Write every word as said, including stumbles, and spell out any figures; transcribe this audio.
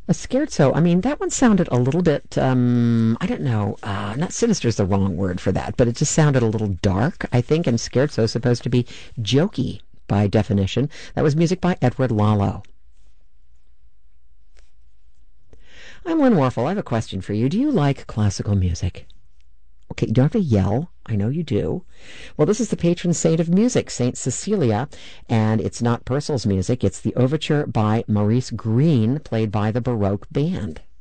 A scherzo. I mean, that one sounded a little bit, um, I don't know, uh, not sinister is the wrong word for that, but it just sounded a little dark, I think, and scherzo is supposed to be jokey by definition. That was music by Edward Lalo. I'm Lynn Warfel. I have a question for you. Do you like classical music? Okay, you don't have to yell. I know you do. Well, this is the patron saint of music, Saint Cecilia, and it's not Purcell's music. It's the overture by Maurice Greene, played by the Baroque Band.